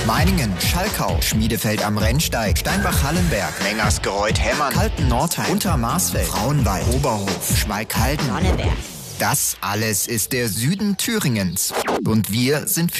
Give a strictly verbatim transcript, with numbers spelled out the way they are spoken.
Meiningen, Schalkau, Schmiedefeld am Rennsteig, Steinbach-Hallenberg, Mengersgereuth-Hemmern, Kalten-Nordheim, Untermarsfeld, Frauenwald, Oberhof, Schmalkalden. Das alles ist der Süden Thüringens. Und wir sind